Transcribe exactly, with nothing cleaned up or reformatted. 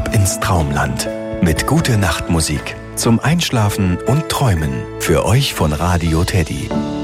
Ab ins Traumland mit Gute-Nacht-Musik zum Einschlafen und Träumen. Für euch von Radio Teddy.